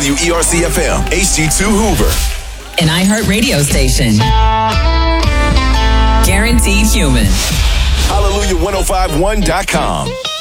WERC FM, HD2 Hoover. An iHeart radio station. Guaranteed human. Hallelujah1051.com.